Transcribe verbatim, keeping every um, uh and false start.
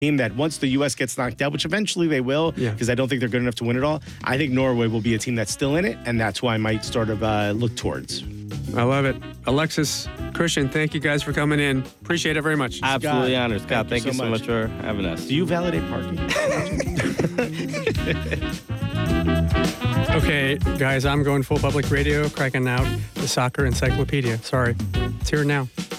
team that once the U S gets knocked out, which eventually they will, because yeah. I don't think they're good enough to win it all, I think Norway will be a team that's still in it, and that's who I might sort of uh, look towards. I love it. Alexis, Christian, thank you guys for coming in. Appreciate it very much. Absolutely honored, Scott. Thank, Thank you you so so much. much for having us. Do you validate parking? Okay, guys, I'm going full public radio, cracking out the soccer encyclopedia. Sorry. It's here now.